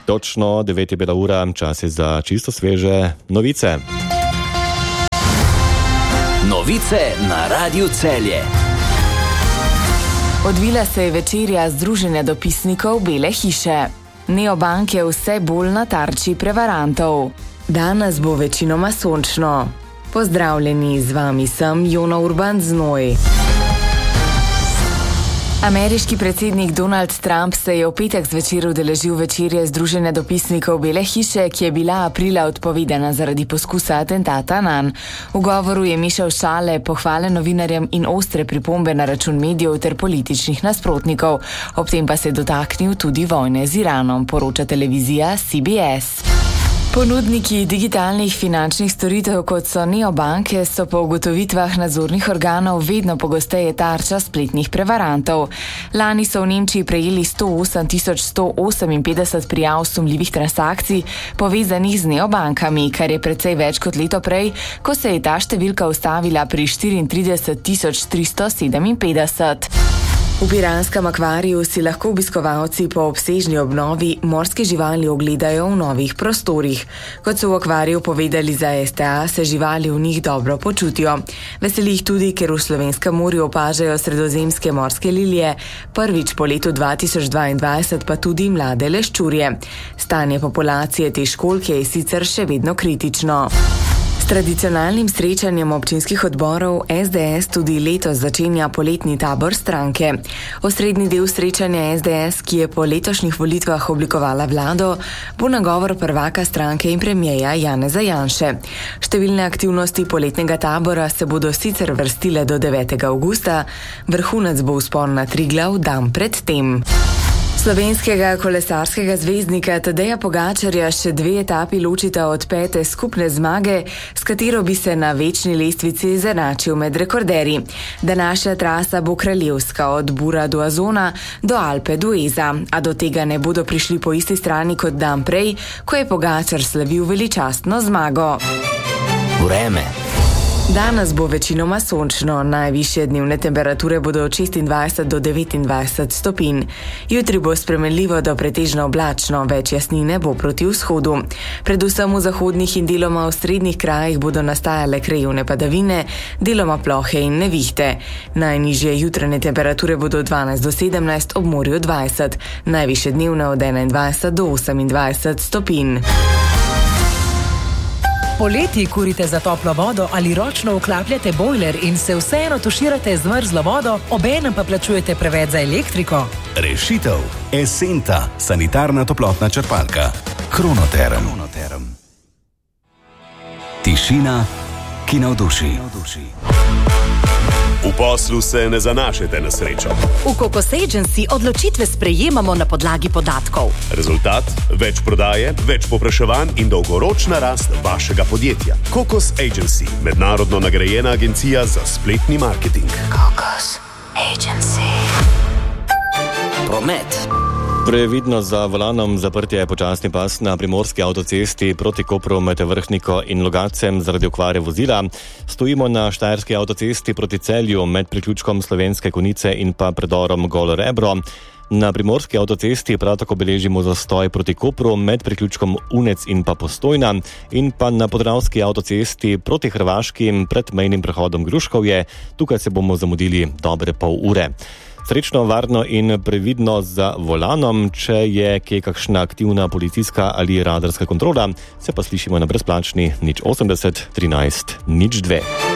Točno 9 je bila ura, čas je za čisto sveže novice. Novice na Radiu Celje. Odvila se je večerja Združenja dopisnikov Bele hiše. Neobank je vse bolj na tarči prevarantov. Danes bo večinoma sončno. Pozdravljeni, z vami sem Jona Urban Znoj. Ameriški predsednik Donald Trump se je v petek zvečer udeležil večerje Združenja dopisnikov Bele hiše, ki je bila aprila odpovedana zaradi poskusa atentata nanj. V govoru je mešal šale, pohvale novinarjem in ostre pripombe na račun medijev ter političnih nasprotnikov. Ob tem pa se je dotaknil tudi vojne z Iranom, poroča televizija CBS. Ponudniki digitalnih finančnih storitev, kot so neobanke, so po ugotovitvah nadzornih organov vedno pogosteje tarča spletnih prevarantov. Lani so v Nemčiji prejeli 108.158 prijav sumljivih transakcij povezanih z neobankami, kar je precej več kot leto prej, ko se je ta številka ustavila pri 34.357. V piranskem akvariju si lahko obiskovalci po obsežni obnovi morske živali ogledajo v novih prostorih. Kot so v akvariju povedali za STA, se živali v njih dobro počutijo. Veseli jih tudi, ker v slovenskem morju opažajo sredozemske morske lilije, prvič po letu 2022 pa tudi mlade leščurje. Stanje populacije te školjke je sicer še vedno kritično. Tradicionalnim srečanjem občinskih odborov SDS tudi letos začenja poletni tabor stranke. Osrednji del srečanja SDS, ki je po letošnjih volitvah oblikovala vlado, bo nagovor prvaka stranke in premijeja Janeza Janše. Številne aktivnosti poletnega tabora se bodo sicer vrstile do 9. avgusta, vrhunec bo vzpon na Triglav dan pred tem. Slovenskega kolesarskega zvezdnika Tadeja Pogačarja še 2 etapi ločita od 5. skupne zmage, s katero bi se na večni lestvici izenačil med rekorderji. Današnja trasa bo kraljevska od Bura do Azona do Alpe d'Hueza, a do tega ne bodo prišli po isti strani kot dan prej, ko je Pogačar slavil veličastno zmago. Vreme. Danes bo večinoma sončno, najvišje dnevne temperature bodo od 26 do 29 stopinj. Jutri bo spremenljivo do pretežno oblačno, več jasnine bo proti vzhodu. Predvsem v zahodnih in deloma v srednjih krajih bodo nastajale krajevne padavine, deloma plohe in nevihte. Najnižje jutranje temperature bodo 12 do 17, ob morju 20, najvišje dnevne od 21 do 28 stopinj. Poleti kurite za toplo vodo ali ročno vklapljate bojler in se vseeno tuširate z mrzlo vodo, obenem pa plačujete preveč za elektriko? Rešitev. Esenta, sanitarna toplotna črpalka. Kronoterm. Tišina, ki navduši. V poslu se ne zanašajte na srečo. V Kokos Agency odločitve sprejemamo na podlagi podatkov. Rezultat? Več prodaje, več povpraševanj in dolgoročna rast vašega podjetja. Kokos Agency, mednarodno nagrajena agencija za spletni marketing. Kokos Agency. Promet. Previdno za volanom, zaprtje počasni pas na primorski avtocesti proti Kopru med Vrhniko in Logatcem zaradi okvare vozila. Stojimo na štajerski avtocesti proti Celju med priključkom Slovenske Konjice in pa predorom Golo Rebro. Na primorski avtocesti prav tako beležimo zastoj proti Kopru med priključkom Unec in pa Postojna in pa na podravski avtocesti proti Hrvaški pred mejnim prehodom Gruškovje. Tukaj se bomo zamudili dobre pol ure. Srečno, varno in previdno za volanom. Če je kje kakšna aktivna policijska ali radarska kontrola, se pa slišimo na brezplačni 080 13 02.